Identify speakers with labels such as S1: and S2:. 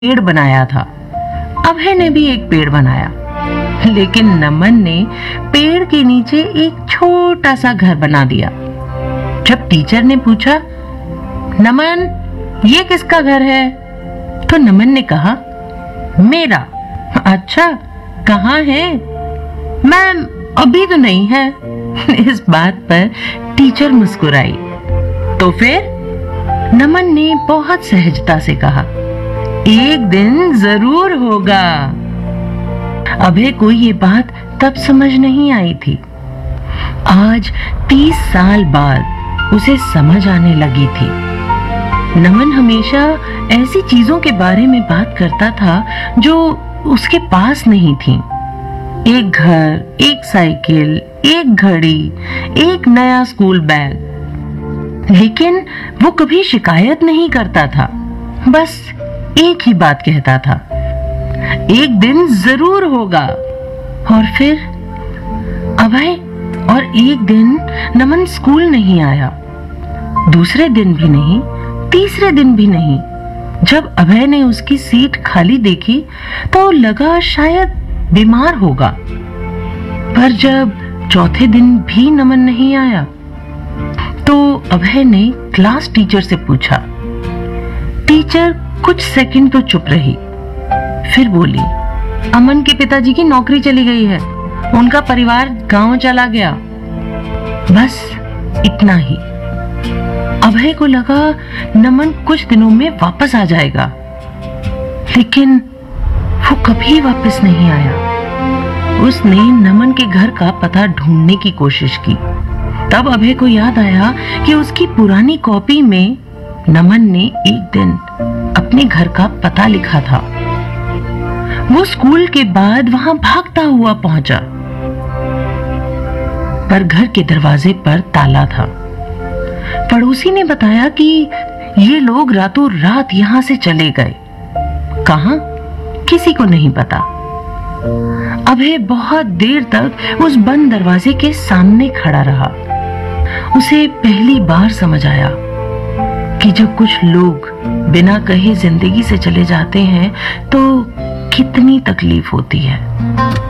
S1: पेड़ बनाया था। अभय ने भी एक पेड़ बनाया, लेकिन नमन ने पेड़ के नीचे एक छोटा सा घर बना दिया। जब टीचर ने पूछा, नमन ये किसका घर है? तो नमन ने कहा, मेरा। अच्छा, कहाँ है? मैम अभी तो नहीं है। इस बात पर टीचर मुस्कुराई। तो फिर? नमन ने बहुत सहजता से कहा, एक दिन जरूर होगा। अभय को ये बात तब समझ नहीं आई थी। आज 30 साल बाद उसे समझ आने लगी थी। नमन हमेशा ऐसी चीजों के बारे में बात करता था जो उसके पास नहीं थी। एक घर, एक साइकिल, एक घड़ी, एक नया स्कूल बैग। लेकिन वो कभी शिकायत नहीं करता था, बस एक ही बात कहता था, एक दिन जरूर होगा। और फिर अभय और एक दिन नमन स्कूल नहीं आया। दूसरे दिन भी नहीं, तीसरे दिन भी नहीं। जब अभय ने उसकी सीट खाली देखी तो लगा शायद बीमार होगा। पर जब चौथे दिन भी नमन नहीं आया तो अभय ने क्लास टीचर से पूछा। टीचर कुछ सेकंड तो चुप रही, फिर बोली, अमन के पिताजी की नौकरी चली गई है, उनका परिवार गांव चला गया। बस इतना ही। अभय को लगा नमन कुछ दिनों में वापस आ जाएगा, लेकिन वो कभी वापस नहीं आया। उसने नमन के घर का पता ढूंढने की कोशिश की। तब अभय को याद आया कि उसकी पुरानी कॉपी में नमन ने एक दिन अपने घर का पता लिखा था। वो स्कूल के बाद वहां भागता हुआ पहुंचा, पर घर के दरवाजे पर ताला था। पड़ोसी ने बताया कि ये लोग रातों रात यहां से चले गए। कहां? किसी को नहीं पता। अभय बहुत देर तक उस बंद दरवाजे के सामने खड़ा रहा। उसे पहली बार समझ आया कि जब कुछ लोग बिना कहे जिंदगी से चले जाते हैं तो कितनी तकलीफ होती है।